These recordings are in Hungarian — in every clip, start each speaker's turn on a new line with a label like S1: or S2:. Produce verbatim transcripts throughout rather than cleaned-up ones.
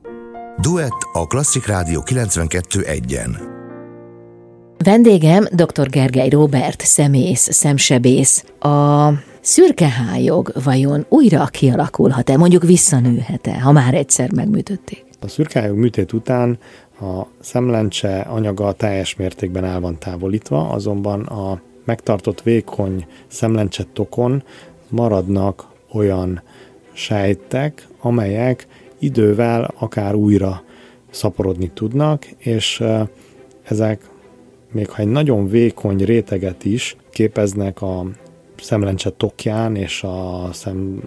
S1: Duett a Klasszik Rádió kilencvenkettő egyen.
S2: Vendégem dr. Gergely Róbert, szemész, szemsebész. A szürkehályog vajon újra kialakulhat-e, mondjuk visszanőhet-e, ha már egyszer megműtötték?
S3: A szürkehályog műtét után a szemlencse anyaga teljes mértékben el van távolítva, azonban a megtartott vékony szemlencse tokon maradnak olyan sejtek, amelyek idővel akár újra szaporodni tudnak, és ezek még ha egy nagyon vékony réteget is képeznek a szemlencse tokján és a, szem,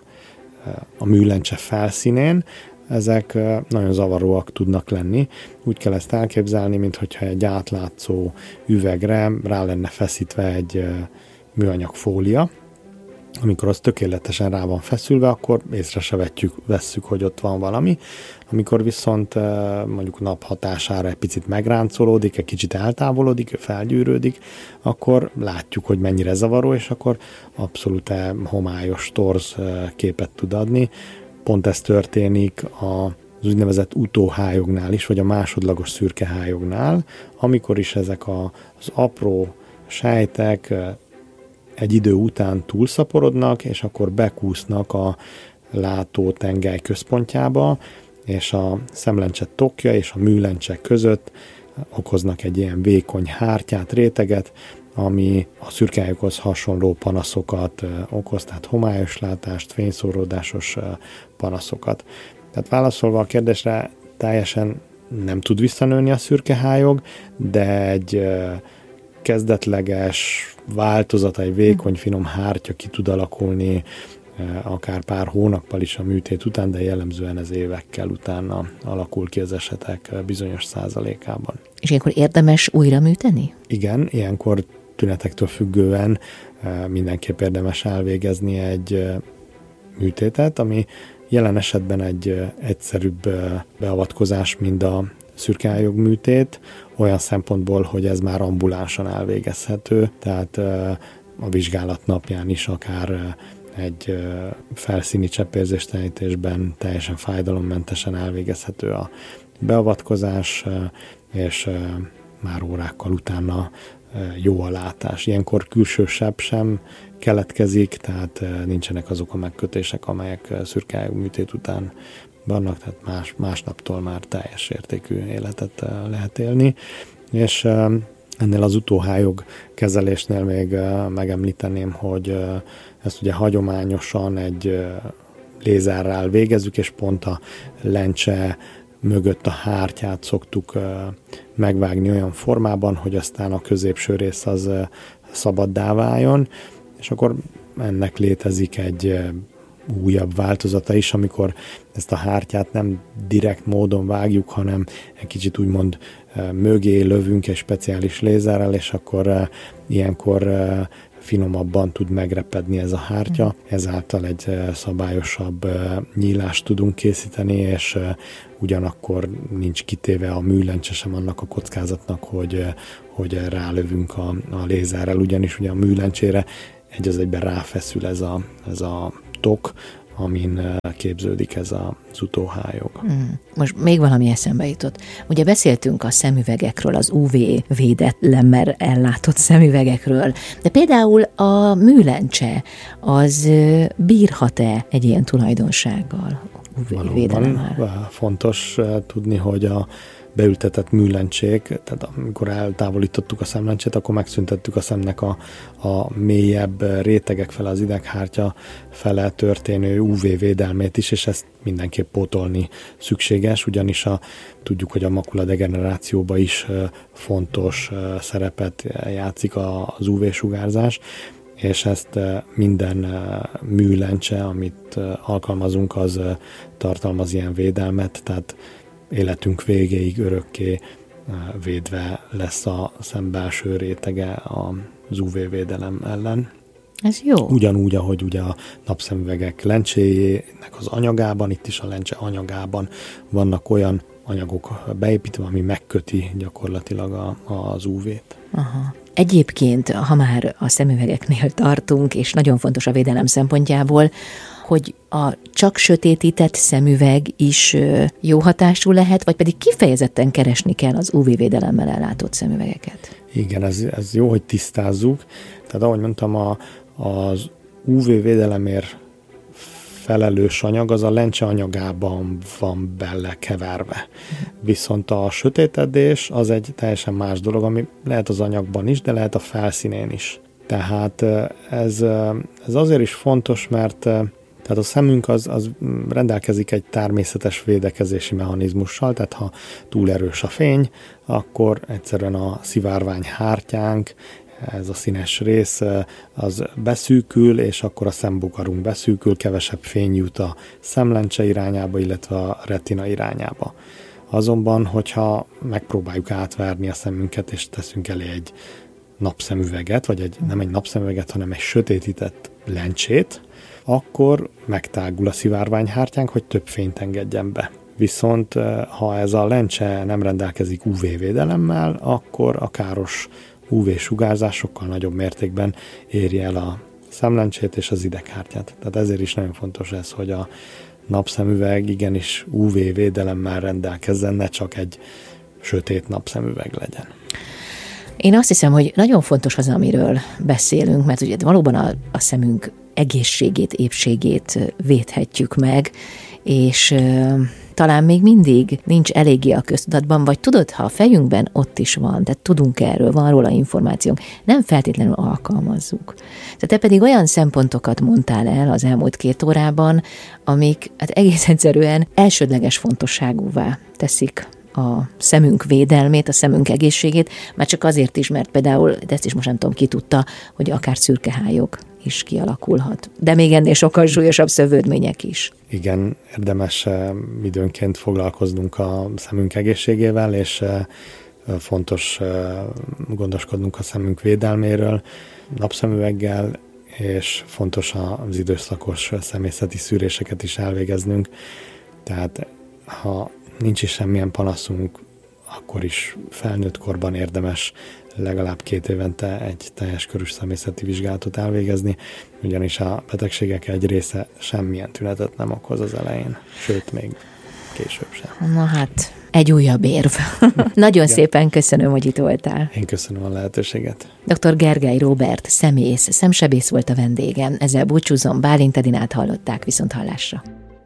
S3: a műlencse felszínén, ezek nagyon zavaróak tudnak lenni. Úgy kell ezt elképzelni, mintha egy átlátszó üvegre rá lenne feszítve egy műanyag fólia. Amikor az tökéletesen rá van feszülve, akkor észre se vetjük, vesszük, hogy ott van valami. Amikor viszont mondjuk nap hatására egy picit megráncolódik, egy kicsit eltávolodik, felgyűrődik, akkor látjuk, hogy mennyire zavaró, és akkor abszolút homályos, torz képet tud adni. Pont ez történik az úgynevezett utóhályognál is, vagy a másodlagos szürkehályognál, amikor is ezek az apró sejtek egy idő után túlszaporodnak, és akkor bekúsznak a látótengely központjába, és a szemlencse tokja és a műlencse között okoznak egy ilyen vékony hártyát, réteget, ami a szürkehályoghoz hasonló panaszokat okoz, tehát homályos látást, fényszóródásos panaszokat. Tehát válaszolva a kérdésre, teljesen nem tud visszanőni a szürkehályog, de egy kezdetleges változata, egy vékony, finom hártya ki tud alakulni akár pár hónappal is a műtét után, de jellemzően ez évekkel utána alakul ki az esetek bizonyos százalékában.
S2: És ilyenkor érdemes újra műteni?
S3: Igen, ilyenkor tünetektől függően mindenképp érdemes elvégezni egy műtétet, ami jelen esetben egy egyszerűbb beavatkozás, mint a szürkehályog műtét, olyan szempontból, hogy ez már ambulánsan elvégezhető, tehát a vizsgálat napján is akár egy felszíni cseppérzéstelenítésben teljesen fájdalommentesen elvégezhető a beavatkozás, és már órákkal utána jó a látás. Ilyenkor külső sebb sem keletkezik, tehát nincsenek azok a megkötések, amelyek szürkehályog műtét után vannak, tehát más, másnaptól már teljes értékű életet lehet élni. És ennél az utóhályog kezelésnél még megemlíteném, hogy ezt ugye hagyományosan egy lézerrel végezzük, és pont a lencse mögött a hártyát szoktuk megvágni olyan formában, hogy aztán a középső rész az szabaddá váljon, és akkor ennek létezik egy újabb változata is, amikor ezt a hártyát nem direkt módon vágjuk, hanem egy kicsit úgymond mögé lövünk egy speciális lézerrel, és akkor ilyenkor finomabban tud megrepedni ez a hártya, ezáltal egy szabályosabb nyílást tudunk készíteni, és ugyanakkor nincs kitéve a műlencse sem annak a kockázatnak, hogy, hogy rálövünk a, a lézerrel, ugyanis ugye a műlencsére egy az egyben ráfeszül ez a, ez a tok, amin képződik ez az utóhályog.
S2: Hmm. Most még valami eszembe jutott. Ugye beszéltünk a szemüvegekről, az ú vé védelemmel ellátott szemüvegekről, de például a műlencse az bírhat-e egy ilyen tulajdonsággal, ú vé védelemmel?
S3: Fontos tudni, hogy a beültetett műlencsék, tehát amikor eltávolítottuk a szemlencsét, akkor megszüntettük a szemnek a, a mélyebb rétegek fele, az ideghártya fele történő ú vé védelmét is, és ezt mindenképp pótolni szükséges, ugyanis a, tudjuk, hogy a makuladegenerációban is fontos szerepet játszik az ú vé-sugárzás, és ezt minden műlencse, amit alkalmazunk, az tartalmaz ilyen védelmet, tehát életünk végéig örökké védve lesz a szem belső rétege az ú vé védelem ellen.
S2: Ez jó.
S3: Ugyanúgy, ahogy ugye a napszemüvegek lencséjének az anyagában, itt is a lencse anyagában vannak olyan anyagok beépítve, ami megköti gyakorlatilag a, az ú vét.
S2: Aha. Egyébként, ha már a szemüvegeknél tartunk, és nagyon fontos a védelem szempontjából, hogy a csak sötétített szemüveg is jó hatású lehet, vagy pedig kifejezetten keresni kell az ú vé-védelemmel ellátott szemüvegeket?
S3: Igen, ez, ez jó, hogy tisztázzuk. Tehát ahogy mondtam, a, az ú vé-védelemért felelős anyag, az a lencse anyagában van belekeverve. Viszont a sötétedés az egy teljesen más dolog, ami lehet az anyagban is, de lehet a felszínén is. Tehát ez, ez azért is fontos, mert tehát a szemünk az, az rendelkezik egy természetes védekezési mechanizmussal, tehát ha túl erős a fény, akkor egyszerűen a szivárvány hártyánk, ez a színes rész, az beszűkül, és akkor a szembokarunk beszűkül, kevesebb fény jut a szemlencse irányába, illetve a retina irányába. Azonban, hogyha megpróbáljuk átverni a szemünket, és teszünk elé egy napszemüveget, vagy egy, nem egy napszemüveget, hanem egy sötétített lencsét, akkor megtágul a szivárványhártyánk, hogy több fényt engedjen be. Viszont ha ez a lencse nem rendelkezik ú vé-védelemmel, akkor a káros ú vé-sugárzás sokkal nagyobb mértékben éri el a szemlencsét és az ideghártyát. Tehát ezért is nagyon fontos ez, hogy a napszemüveg igenis ú vé-védelemmel rendelkezzen, ne csak egy sötét napszemüveg legyen.
S2: Én azt hiszem, hogy nagyon fontos az, amiről beszélünk, mert ugye valóban a, a szemünk egészségét, épségét védhetjük meg, és ö, talán még mindig nincs eléggé a köztudatban, vagy tudod, ha a fejünkben ott is van, tehát tudunk erről, van róla információnk, nem feltétlenül alkalmazzuk. Tehát te pedig olyan szempontokat mondtál el az elmúlt két órában, amik hát egész egyszerűen elsődleges fontosságúvá teszik a szemünk védelmét, a szemünk egészségét, már csak azért is, mert például, de ezt is most nem tudom, ki tudta, hogy akár szürkehályok is kialakulhat. De még ennél sokkal súlyosabb szövődmények is.
S3: Igen, érdemes időnként foglalkoznunk a szemünk egészségével, és fontos gondoskodnunk a szemünk védelméről napszemüveggel, és fontos az időszakos szemészeti szűréseket is elvégeznünk. Tehát ha nincs is semmilyen panaszunk, akkor is felnőtt korban érdemes legalább két évente egy teljes körös szemészeti vizsgálatot elvégezni, ugyanis a betegségek egy része semmilyen tünetet nem okoz az elején, sőt, még később sem.
S2: Na hát, egy újabb érv. Nagyon igen. Szépen köszönöm, hogy itt voltál.
S3: Én köszönöm a lehetőséget.
S2: doktor Gergely Róbert, szemész, szemsebész volt a vendégem. Ezzel búcsúzom, Bálint Edinát hallották, viszont hallásra.